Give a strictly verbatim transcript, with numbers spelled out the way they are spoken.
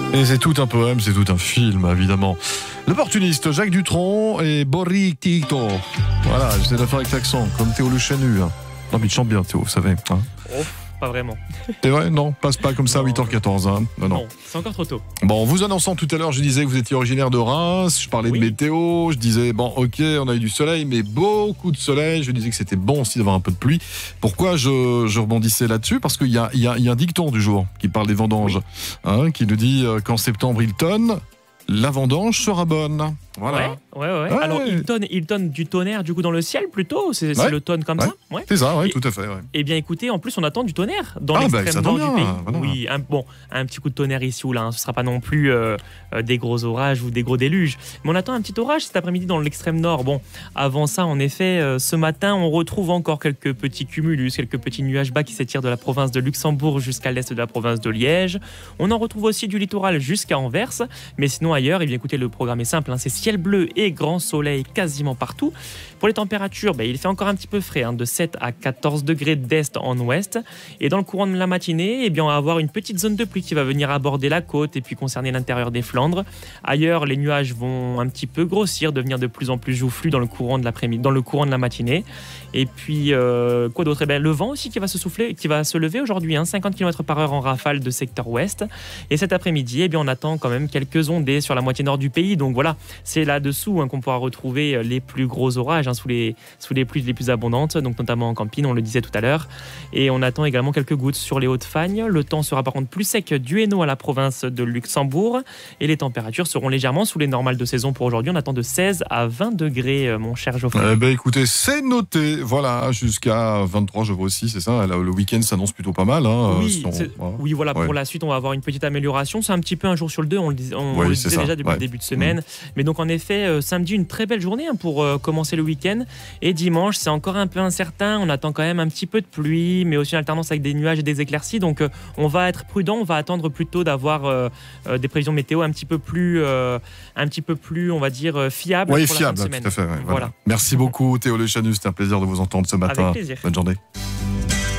Et c'est tout un poème, c'est tout un film, évidemment. L'opportuniste, Jacques Dutronc et Boris Tito. Voilà, j'essaie de le faire avec l'accent, comme Théo Le Chanu. Hein. Non, mais il chante bien, Théo, vous savez. Hein. Oh, pas vraiment. C'est vrai? Non, passe pas comme ça à Non, huit heures quatorze. Hein. Non, non. Non, c'est encore trop tôt. Bon, vous annonçant tout à l'heure, je disais que vous étiez originaire de Reims, je parlais Oui. de météo, je disais, bon, ok, on a eu du soleil, mais beaucoup de soleil, je disais que c'était bon aussi d'avoir un peu de pluie. Pourquoi je, je rebondissais là-dessus? Parce qu'il y a, il y, a, il y a un dicton du jour qui parle des vendanges, Oui. hein, qui nous dit euh, qu'en septembre il tonne, la vendange sera bonne. Voilà. Ouais, ouais, ouais. Ouais. Alors, il tonne, il tonne du tonnerre du coup dans le ciel plutôt. C'est c'est Ouais. le tonne comme Ouais. ça. Ouais. C'est ça, oui, Et- tout à fait. Ouais. Eh bien, écoutez, en plus, on attend du tonnerre dans Ah, bah, ça l'extrême tombe nord du bien, pays. voilà. Oui, un, bon, un petit coup de tonnerre ici ou là. Hein. Ce ne sera pas non plus euh, euh, des gros orages ou des gros déluges. Mais on attend un petit orage cet après-midi dans l'extrême nord. Bon, avant ça, en effet, euh, ce matin, on retrouve encore quelques petits cumulus, quelques petits nuages bas qui s'étirent de la province de Luxembourg jusqu'à l'est de la province de Liège. On en retrouve aussi du littoral jusqu'à Anvers. Mais sinon, ailleurs, eh bien, écoutez, le programme est simple. Hein. C'est ciel bleu et grand soleil quasiment partout. Pour les températures, ben, il fait encore un petit peu frais, hein, de sept à quatorze degrés d'est en ouest. Et dans le courant de la matinée, eh bien, on va avoir une petite zone de pluie qui va venir aborder la côte et puis concerner l'intérieur des Flandres. Ailleurs, les nuages vont un petit peu grossir, devenir de plus en plus joufflus dans le courant de l'après-midi, dans le courant de la matinée. Et puis, euh, quoi d'autre? Eh bien, le vent aussi qui va se souffler, qui va se lever aujourd'hui, hein, cinquante kilomètres par heure en rafale de secteur ouest. Et cet après-midi, eh bien, on attend quand même quelques ondées sur la moitié nord du pays. Donc voilà, c'est là-dessous hein, qu'on pourra retrouver les plus gros orages, hein, sous les, sous les pluies les plus abondantes, donc notamment en Campine, on le disait tout à l'heure. Et on attend également quelques gouttes sur les Hauts-de-Fagne. Le temps sera par contre plus sec du Hainaut à la province de Luxembourg. Et les températures seront légèrement sous les normales de saison pour aujourd'hui. On attend de seize à vingt degrés, mon cher Geoffrey. Eh ben, écoutez, c'est noté. Voilà, jusqu'à vingt-trois, je vois aussi, c'est ça. Là, le week-end s'annonce plutôt pas mal. Hein, Oui, sinon, c'est- voilà. oui, voilà, Ouais. pour la suite, on va avoir une petite amélioration. C'est un petit peu un jour sur le deux, on le, dis- on, Oui, on le c'est disait ça, déjà depuis ouais. le début de semaine. Mais donc, en effet, euh, samedi, une très belle journée hein, pour euh, commencer le week-end. Et dimanche, c'est encore un peu incertain. On attend quand même un petit peu de pluie, mais aussi une alternance avec des nuages et des éclaircies. Donc, euh, on va être prudent. On va attendre plutôt d'avoir euh, euh, des prévisions météo un petit peu plus, euh, un petit peu plus, on va dire, euh, fiables Oui, pour fiable, la fin de semaine. tout à fait. Ouais, voilà. Voilà. Merci beaucoup, Théo Le Chanu. C'était un plaisir de vous entendre ce matin. Avec plaisir. Bonne journée.